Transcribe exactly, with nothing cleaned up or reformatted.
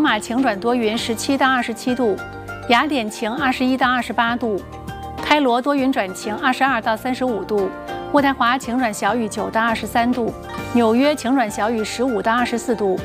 马晴转多云，十七到二十七度；雅典晴，二十一到二十八度；开罗多云转晴，二十二到三十五度；渥太华晴转小雨，九到二十三度；纽约晴转小雨，十五到二十四度。